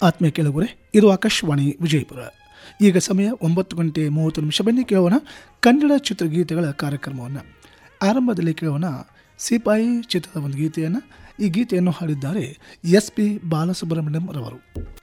ಆತ್ಮೀಯ ಕೇಳುಗರೆ, ಇದು ಆಕಾಶವಾಣಿ ವಿಜಯಪುರ. ಈಗ ಸಮಯ 9:30 ಬನ್ನಿ ಕೇಳೋಣ ಕನ್ನಡ ಚಿತ್ರಗೀತೆಗಳ ಕಾರ್ಯಕ್ರಮವನ್ನು. ಆರಂಭದಲ್ಲಿ ಕೇಳೋಣ ಸಿಪಾಯಿ ಚಿತ್ರದ ಒಂದು ಗೀತೆಯನ್ನು. ಈ ಗೀತೆಯನ್ನು ಹಾಡಿದ್ದಾರೆ SP ಬಾಲಸುಬ್ರಹ್ಮಣ್ಯಂ ರವರು.